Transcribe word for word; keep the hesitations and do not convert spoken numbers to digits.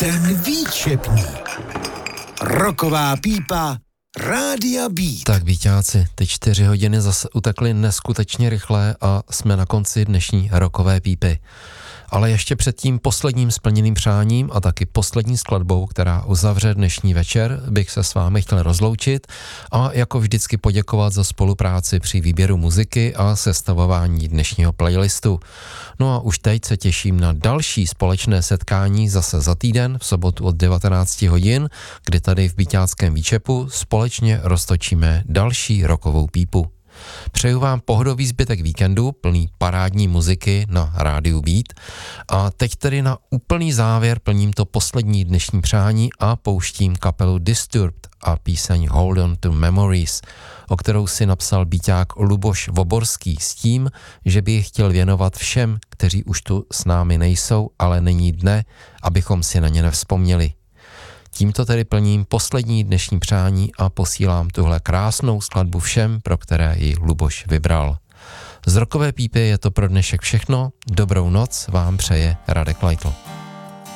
Ten výčepník. Roková pípa Rádia Beat. Tak víťáci, ty čtyři hodiny zase utekly neskutečně rychle a jsme na konci dnešní rokové pípy. Ale ještě před tím posledním splněným přáním a taky poslední skladbou, která uzavře dnešní večer, bych se s vámi chtěl rozloučit a jako vždycky poděkovat za spolupráci při výběru muziky a sestavování dnešního playlistu. No a už teď se těším na další společné setkání zase za týden v sobotu od devatenáct hodin, kdy tady v Beatáckém výčepu společně roztočíme další rokovou pípu. Přeju vám pohodový zbytek víkendu, plný parádní muziky na rádiu Beat. A teď tedy na úplný závěr plním to poslední dnešní přání a pouštím kapelu Disturbed a píseň Hold On To Memories, o kterou si napsal beaták Luboš Voborský s tím, že by ji chtěl věnovat všem, kteří už tu s námi nejsou, ale není dne, abychom si na ně nevzpomněli. Tímto tedy plním poslední dnešní přání a posílám tuhle krásnou skladbu všem, pro které ji Luboš vybral. Z rokové pípy je to pro dnešek všechno, dobrou noc vám přeje Radek Leitl.